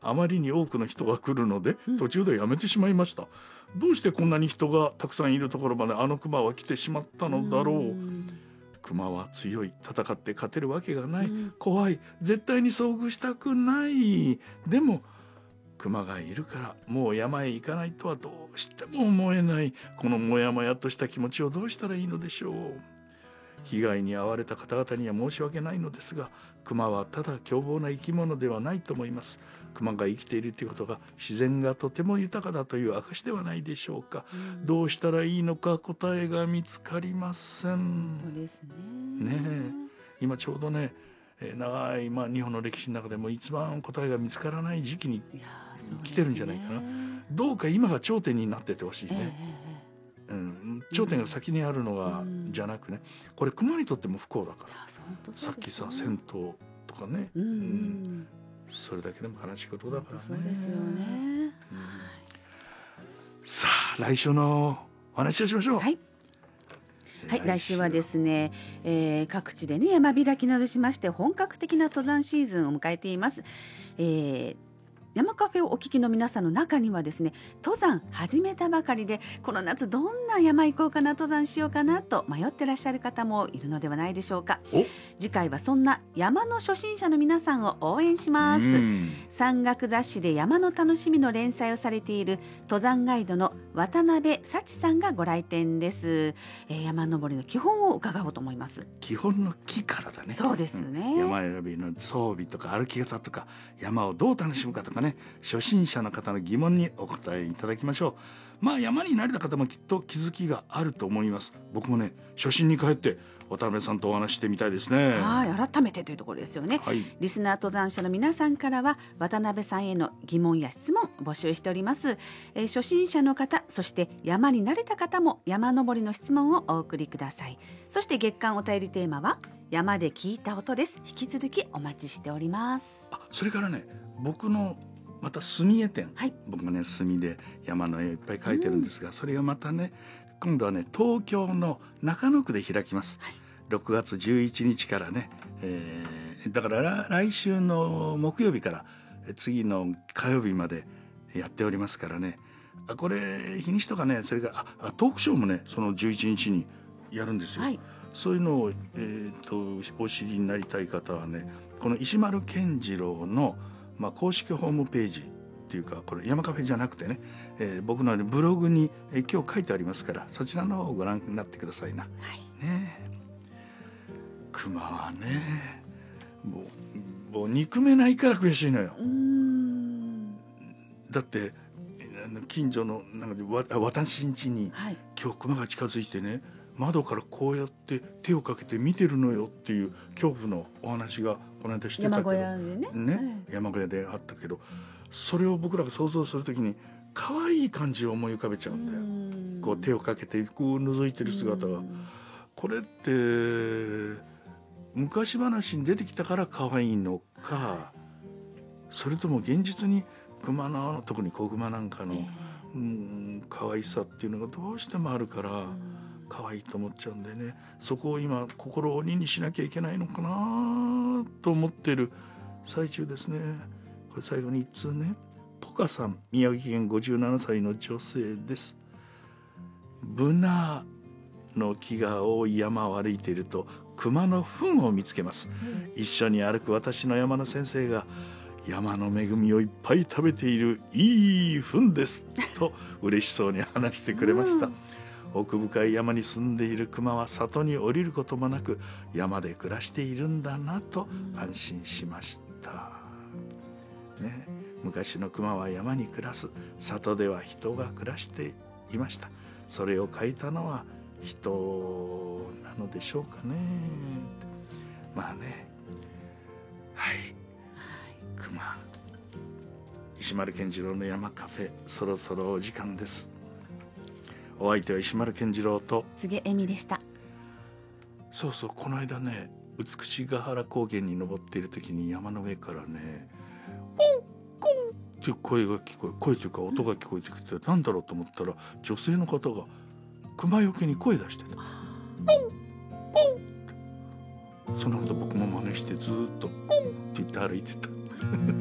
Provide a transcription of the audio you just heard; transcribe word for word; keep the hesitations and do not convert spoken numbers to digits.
あまりに多くの人が来るのでうん途中でやめてしまいました、どうしてこんなに人がたくさんいるところまであの熊は来てしまったのだろう。 ん熊は強い、戦って勝てるわけがない、 うん怖い、絶対に遭遇したくない。でも熊がいるからもう山へ行かないとはどうしても思えない。このモヤモヤとした気持ちをどうしたらいいのでしょう。被害に遭われた方々には申し訳ないのですが、熊はただ凶暴な生き物ではないと思います。熊が生きているということが自然がとても豊かだという証ではないでしょうか。 うんどうしたらいいのか答えが見つかりません。 そうですね。 ねえ、今ちょうどね、えー長い、まあ、日本の歴史の中でも一番答えが見つからない時期にいやーそうですね来てるんじゃないかな。どうか今が頂点になっててほしいええね、 ええうん、頂点が先にあるのが、 うんじゃなくね、これ熊にとっても不幸だから、 いやそう本当そさっきうですねさ銭湯とかね、 うんううんんそれだけでも悲しいことだからね。 そうですよね。 うんさあ来週のお話をしましょう。 はい。はい、来週はですね、えー各地でね山開きなどしまして本格的な登山シーズンを迎えています。えー山カフェをお聞きの皆さんの中にはですね、登山始めたばかりでこの夏どんな山行こうかな、登山しようかなと迷ってらっしゃる方もいるのではないでしょうか。 お次回はそんな山の初心者の皆さんを応援します。 うん山岳雑誌で山の楽しみの連載をされている登山ガイドの渡辺幸さんがご来店です。えー山登りの基本を伺おうと思います。 基本の木からだね。 そうですね。 うん山選びの装備とか歩き方とか山をどう楽しむかとかね、初心者の方の疑問にお答えいただきましょう。まあ山に慣れた方もきっと気づきがあると思います。僕もね初心に帰って渡辺さんとお話してみたいですね。 はい、改めてというところですよね。 はい、 リスナー登山者の皆さんからは渡辺さんへの疑問や質問募集しております。えー初心者の方、そして山に慣れた方も山登りの質問をお送りください。そして月間お便りテーマは山で聞いた音です。引き続きお待ちしております。 あそれからね僕のまた墨絵展、 はい、 僕がね墨で山の絵いっぱい描いてるんですが、それがまたね今度はね東京の中野区で開きます、 はい、 ろくがつじゅういちにちからね、えーだから来来週の木曜日からえ次の火曜日までやっておりますからね。あこれ日にちとかね、それからああトークショーもねそのじゅういちにちにやるんですよ、 はい、 そういうのを、えー、とお知りになりたい方はね、この石丸健次郎の、まあ、公式ホームページっていうか、これ山カフェじゃなくてね、えー僕の、ね、ブログに、えー今日書いてありますから、そちらの方をご覧になってくださいな。 はい、 ねえ熊はねもうもう憎めないから悔しいのよ。 うーん、 だってあの近所のなんかわあ私ん家にはい、 今日熊が近づいてね、窓からこうやって手をかけて見てるのよっていう恐怖のお話がこの間してたけど山小屋でね、 ね、 はい、 山小屋であったけど、それを僕らが想像するときに可愛い感じを思い浮かべちゃうんだよ。 んこう手をかけてこう覗いてる姿が、これって昔話に出てきたから可愛いのか、それとも現実に熊の特に子熊なんかの、 えうん可愛さっていうのがどうしてもあるからー可愛いと思っちゃうんでね、そこを今心を鬼にしなきゃいけないのかなと思ってる最中ですね。これ最後に一通ね、ポカさん、宮城県ごじゅうななさいの女性です。ブナの木が多い山を歩いていると熊の糞を見つけます。一緒に歩く私の山の先生が山の恵みをいっぱい食べているいい糞ですと嬉しそうに話してくれました、 うん奥深い山に住んでいる熊は里に降りることもなく山で暮らしているんだなと安心しました、ね、昔の熊は山に暮らす、里では人が暮らしていました。それを書いたのは人なのでしょうかね。まあね、はい熊石丸健次郎の山カフェ、そろそろお時間です。お相手は石丸健次郎と柘植恵美でした。 そうそう、この間ね美ヶ原高原に登っている時に山の上からねコンコンっていう声が聞こえ声というか音が聞こえてきて、なんだろうと思ったら女性の方が熊よけに声出してた。コンコン、そのこと僕も真似してずっとコンって言って歩いてた